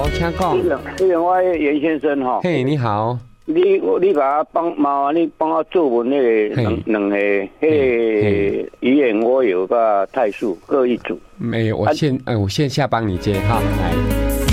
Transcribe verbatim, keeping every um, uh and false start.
请讲。 这个我严先生哈。 嘿，你好。 你你把他帮忙，你帮我做文那个两两个，迄个鱼眼蜗牛跟泰树各一组。 没有，我现呃我线下帮你接哈，来。